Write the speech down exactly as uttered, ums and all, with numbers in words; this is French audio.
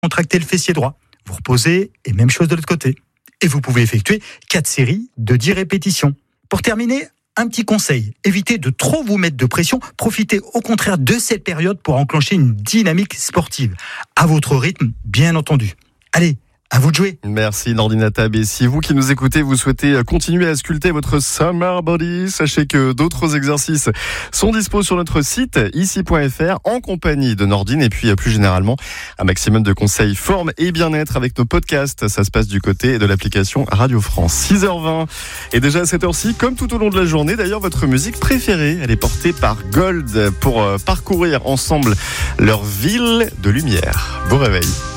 contracter le fessier droit. Vous reposez et même chose de l'autre côté. Et vous pouvez effectuer quatre séries de dix répétitions. Pour terminer, un petit conseil, évitez de trop vous mettre de pression, profitez au contraire de cette période pour enclencher une dynamique sportive. À votre rythme, bien entendu. Allez, à vous de jouer. Merci Nordine Atab. Et si vous qui nous écoutez, vous souhaitez continuer à sculpter votre summer body, sachez que d'autres exercices sont dispos sur notre site ici point f r en compagnie de Nordine et puis plus généralement un maximum de conseils forme et bien-être avec nos podcasts. Ça se passe du côté de l'application Radio France. six heures vingt et déjà à cette heure-ci, comme tout au long de la journée, d'ailleurs votre musique préférée, elle est portée par Gold pour parcourir ensemble leur ville de lumière. Bon réveil.